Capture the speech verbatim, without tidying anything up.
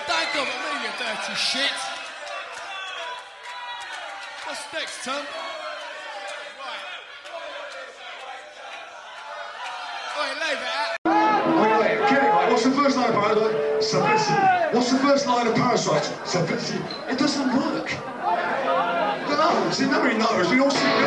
Don't come at me, you dirty shit. What's next, Tom? Right. Oi, leave it out. Wait, wait, get it right. What's the first line of Parasite? Simplicity. What's the first line of Parasite? Simplicity. It doesn't work. No, see, nobody knows. We all see